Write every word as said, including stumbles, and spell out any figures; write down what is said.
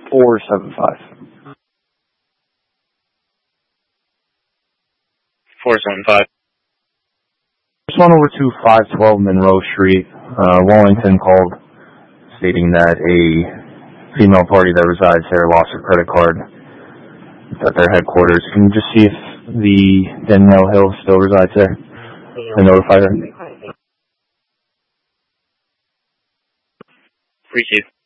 four seven five. four seven five. Just went over to five twelve Monroe Street. Uh, Wallington called stating that a female party that resides there lost her credit card at their headquarters. Can you just see if the Danielle Hill still resides there and notify her? Receive.